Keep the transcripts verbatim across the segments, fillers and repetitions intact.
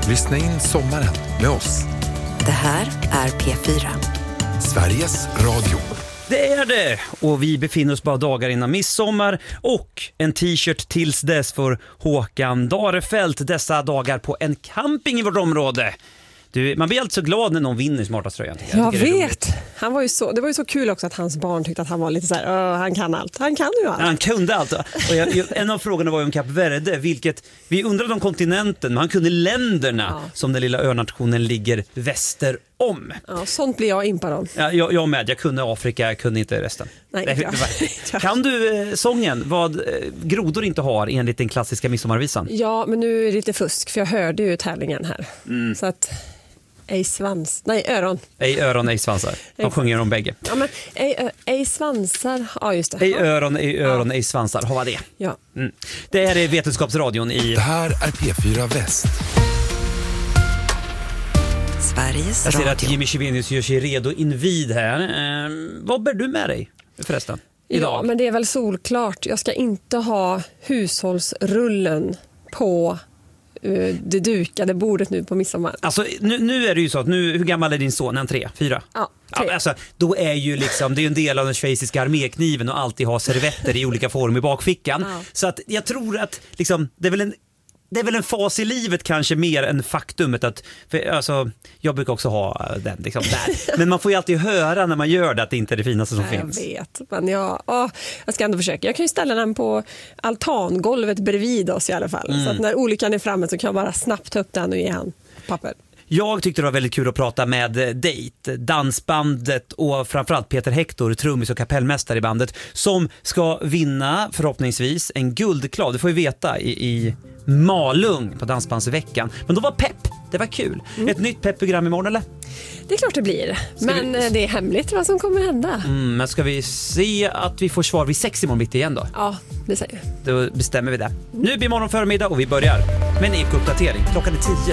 Lyssna in sommaren med oss. Det här är P fyra. Sveriges Radio. Det är det, och vi befinner oss bara dagar innan midsommar, och en t-shirt tills dess för Håkan Darefelt dessa dagar på en camping i vårt område. Du, man blir alltid så glad när någon vinner smartast tröjan. Jag, jag vet. Han var ju så, det var ju så kul också att hans barn tyckte att han var lite så här, han kan allt. Han kan ju allt. Han kunde allt. Och jag, jag, en av frågorna var ju om Kap Verde, vilket vi undrade om kontinenten, men han kunde länderna ja. Som den lilla önationen ligger väster om. Ja, sånt blir jag impad om. Ja, jag, jag med, jag kunde Afrika, jag kunde inte resten. Nej, det, det var, kan du eh, sången, vad eh, grodor inte har enligt den klassiska midsommarvisan? Ja, men nu är det lite fusk, för jag hörde ju tävlingen här. Mm. Så att... Ej svans, nej öron. Ej öron, ej svansar. De sjunger de bägge. Ja, men ej, ö, ej svansar, ja just det. Ej öron, ej öron, ja. Ej svansar, har det. Ja. Mm. Det här är Vetenskapsradion i... Det här är P fyra Väst. Sveriges Jag ser Radio. att Jimmy Chivenius gör sig redo invid här. Eh, vad bär du med dig förresten? Idag? Ja, men det är väl solklart. Jag ska inte ha hushållsrullen på det dukade bordet nu på midsommar. Alltså nu, nu är det ju så att nu, hur gammal är din son? En tre, fyra? Ja, tre. Ja, alltså, då är ju liksom, det är ju en del av den schweiziska armékniven och alltid ha servetter i olika form i bakfickan. Ja. Så att jag tror att liksom, det är väl en Det är väl en fas i livet kanske mer än faktumet att, för, alltså, jag brukar också ha den liksom där. Men man får ju alltid höra när man gör det att det inte är det finaste som jag finns. Jag vet, men jag, åh, jag ska ändå försöka. Jag kan ju ställa den på altangolvet bredvid oss i alla fall. Mm. Så att när olyckan är framme så kan jag bara snabbt ta upp den och ge han papper. Jag tyckte det var väldigt kul att prata med Date, dansbandet och framförallt Peter Hector, trummis och kapellmästare i bandet, som ska vinna förhoppningsvis en guldklav. Det får vi veta i, i Malung på Dansbandsveckan. Men då var pepp, det var kul. Mm. Ett nytt peppprogram imorgon, eller? Det är klart det blir, ska men vi... det är hemligt vad som kommer hända. Mm, men ska vi se att vi får svar vid sex imorgon mitt igen då? Ja, det säger vi. Då bestämmer vi det. Mm. Nu blir morgon förmiddag och vi börjar med en ekouppdatering. Klockan är tio.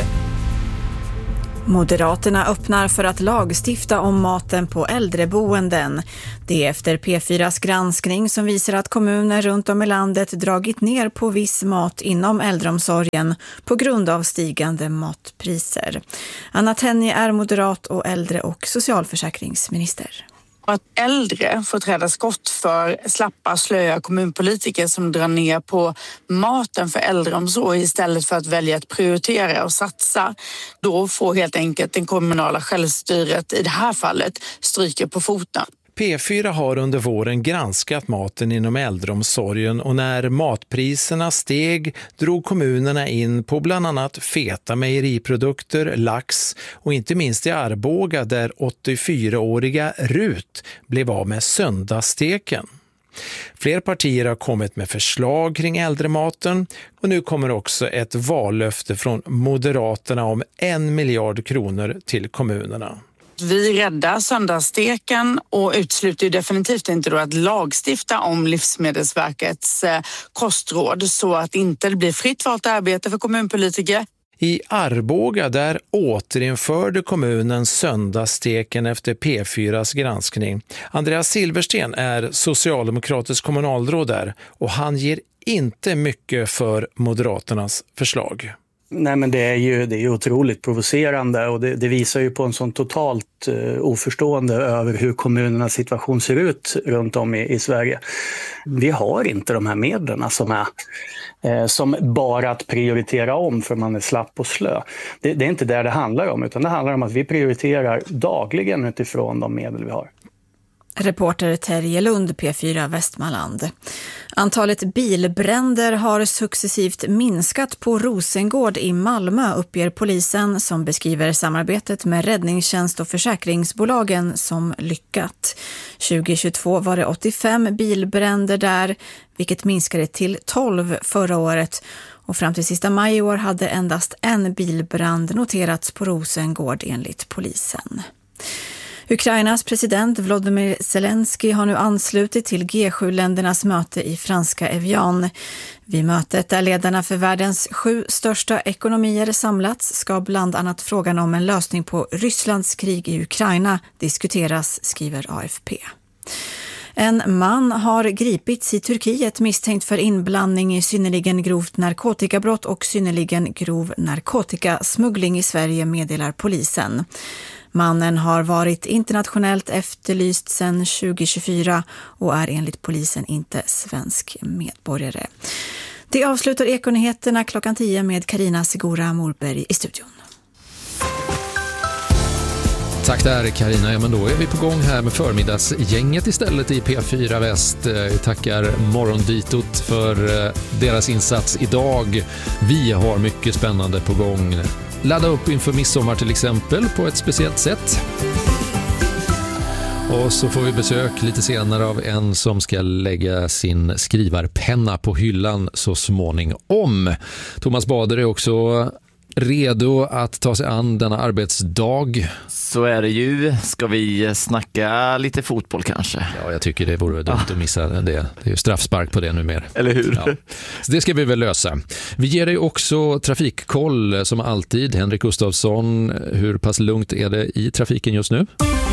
Moderaterna öppnar för att lagstifta om maten på äldreboenden. Det är efter P fyras granskning som visar att kommuner runt om i landet dragit ner på viss mat inom äldreomsorgen på grund av stigande matpriser. Anna Tenje är moderat och äldre- och socialförsäkringsminister. Att äldre får träda skott för slappa, slöa kommunpolitiker som drar ner på maten för äldreomsorg istället för att välja att prioritera och satsa. Då får helt enkelt den kommunala självstyret i det här fallet stryka på foten. P fyra har under våren granskat maten inom äldreomsorgen och när matpriserna steg drog kommunerna in på bland annat feta mejeriprodukter, lax och inte minst i Arboga där åttiofyraåriga Rut blev av med söndagssteken. Fler partier har kommit med förslag kring äldrematen och nu kommer också ett vallöfte från Moderaterna om en miljard kronor till kommunerna. Vi räddar söndagssteken och utesluter definitivt inte då att lagstifta om Livsmedelsverkets kostråd så att inte det blir fritt valt arbete för kommunpolitiker. I Arboga där återinförde kommunen söndagssteken efter P fyras granskning. Andreas Silversten är socialdemokratisk kommunalråd där och han ger inte mycket för Moderaternas förslag. Nej, men det är ju, det är ju otroligt provocerande och det, det visar ju på en sån totalt uh, oförstående över hur kommunernas situation ser ut runt om i, i Sverige. Vi har inte de här medlen som är eh, som bara att prioritera om för man är slapp och slö. Det, det är inte det det handlar om, utan det handlar om att vi prioriterar dagligen utifrån de medel vi har. Reporter Terje Lund, P fyra Västmanland. Antalet bilbränder har successivt minskat på Rosengård i Malmö, uppger polisen, som beskriver samarbetet med räddningstjänst och försäkringsbolagen som lyckat. tjugohundratjugotvå var det åttiofem bilbränder där, vilket minskade till tolv förra året. Och fram till sista maj i år hade endast en bilbrand noterats på Rosengård enligt polisen. Ukrainas president Volodymyr Zelensky har nu anslutit till G sju-ländernas möte i franska Evian. Vid mötet där ledarna för världens sju största ekonomier samlats ska bland annat frågan om en lösning på Rysslands krig i Ukraina diskuteras, skriver A F P. En man har gripits i Turkiet misstänkt för inblandning i synnerligen grovt narkotikabrott och synnerligen grov narkotikasmuggling i Sverige, meddelar polisen. Mannen har varit internationellt efterlyst sedan tjugo tjugofyra och är enligt polisen inte svensk medborgare. Det avslutar Ekonyheterna klockan tio med Carina Segura Morberg i studion. Tack där Carina. Ja, men då är vi på gång här med förmiddagsgänget istället i P fyra Väst. Vi tackar Morgonditot för deras insats idag. Vi har mycket spännande på gång. Ladda upp inför midsommar till exempel på ett speciellt sätt. Och så får vi besök lite senare av en som ska lägga sin skrivarpenna på hyllan så småningom. Thomas Bader är också redo att ta sig an denna arbetsdag. Så är det ju. Ska vi snacka lite fotboll kanske? Ja, jag tycker det vore dumt ah. att missa det. Det är ju straffspark på det nu mer. Eller hur? Ja. Så det ska vi väl lösa. Vi ger dig också trafikkoll som alltid. Henrik Gustafsson, hur pass lugnt är det i trafiken just nu?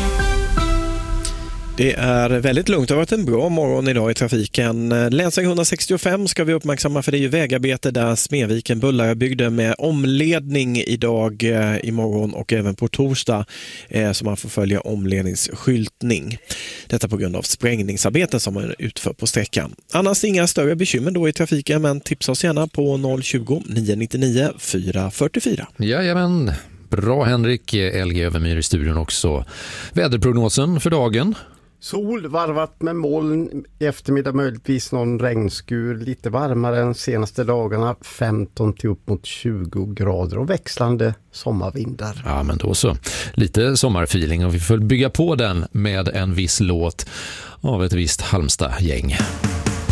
Det är väldigt lugnt. Det har varit en bra morgon idag i trafiken. Länsväg etthundrasextiofem ska vi uppmärksamma för det är ju vägarbete där Smedviken Bullarö byggde med omledning idag, imorgon och även på torsdag så man får följa omledningsskyltning. Detta på grund av sprängningsarbeten som man utför på sträckan. Annars inga större bekymmer då i trafiken, men tipsa oss gärna på noll tjugo, nio nittionio, fyra fyrtiofyra. Jajamän. Bra Henrik, L G Övermyr i studion också. Väderprognosen för dagen? Sol varvat med moln, i eftermiddag möjligtvis någon regnskur, lite varmare än senaste dagarna, femton till upp mot tjugo grader och växlande sommarvindar. Ja, men då så. Lite sommarfeeling och vi får bygga på den med en viss låt av ett visst Halmstad-gäng.